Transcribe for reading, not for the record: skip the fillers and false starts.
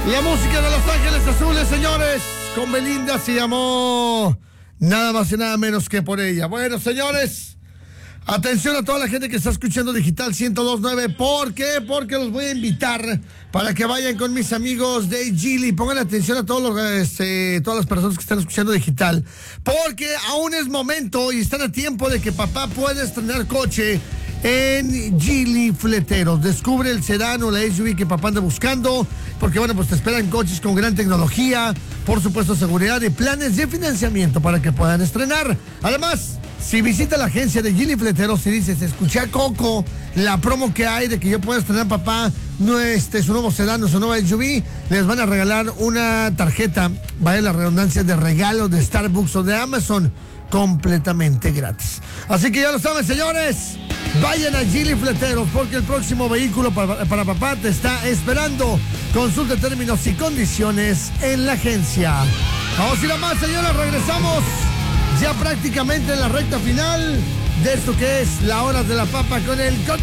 La música de Los Ángeles Azules, señores, con Belinda se llamó Nada más y nada menos que por ella. Bueno, señores, atención a toda la gente que está escuchando Digital 102.9. ¿Por qué? Porque los voy a invitar para que vayan con mis amigos de Geely. Pongan atención a todas las personas que están escuchando Digital, porque aún es momento y están a tiempo de que papá pueda estrenar coche en Geely Fleteros. Descubre el sedán o la SUV que papá anda buscando, porque bueno, pues te esperan coches con gran tecnología, por supuesto seguridad y planes de financiamiento para que puedan estrenar. Además, si visita la agencia de Geely Fleteros y dices, escuché a Coco la promo que hay de que yo pueda estrenar papá su nuevo sedán o su nueva SUV, les van a regalar una tarjeta, vaya la redundancia, de regalo de Starbucks o de Amazon, completamente gratis. Así que ya lo saben, señores, vayan a Geely Fleteros porque el próximo vehículo para papá te está esperando. Consulte términos y condiciones en la agencia. Vamos a ir a más, señores, regresamos ya prácticamente en la recta final de esto que es la hora de la papa con el Coco.